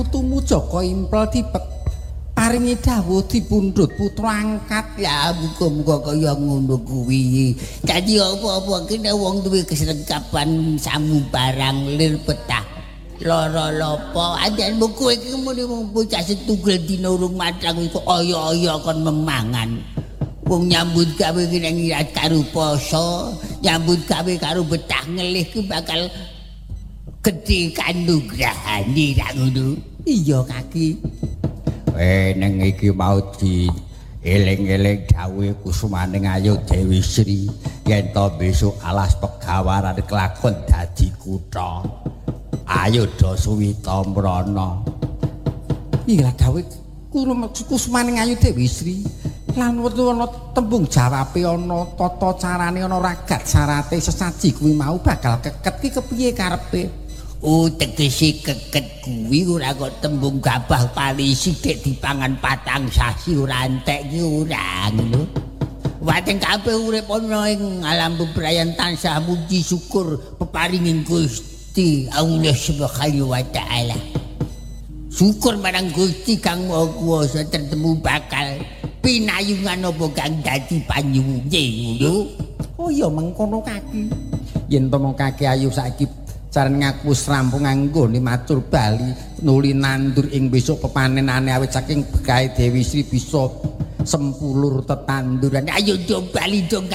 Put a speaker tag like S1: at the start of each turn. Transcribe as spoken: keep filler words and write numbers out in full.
S1: putumu Jaka Impel dipek paringi dawuh dipundhut putra angkat.
S2: Ya muga-muga kaya ngono kuwi. Dadi apa-apa kene wong duwe keserengkapan samu barang lir petah. Lara lopo anjenmu kowe iki muni wong bocah setunggal dina urung matang iku aya-aya kon memangan. Wong nyambut gawe ki nang irat karo poso, nyambut gawe karo betah ngelih ki bakal gedhe kanugrahane ra ngono.
S1: Iya Kaki.
S3: Eh neng iki mau di eling-eling dawuhe Kusumaning Ayu Dewi Sri yen to besok alas pegawaran kelakon dadi kutha. Ayo do suwita mrana.
S1: Iya dawuh Kusumaning Ayu Dewi Sri. Lan wetu ana tembung jawabe ana tata carane ana ragat syarate sesaji kuwi mau bakal keket ki kepiye karepe?
S2: Oh tegese keket kuwi ora kok tembung gabah pali sithik dipangan patang sasi ora entek ki ora ngono. Wateng kabeh urip ana ing alam bebrayan tansah muji syukur peparinging Gusti Allah Subhanahu wa taala. Syukur marang Gusti kang Maha Kuwasa tertemu bakal pinayungan apa kang dadi panyuwune ngono.
S1: Oh iya mengkono Kaki. Yen to mong Kaki ayu saiki jaran ngaku wis rampung anggone matur bali nuli nandur ing besok pepanenane awit saking bekahe Dewi Sri bisa sempulur tetanduran.
S2: Ayo do bali do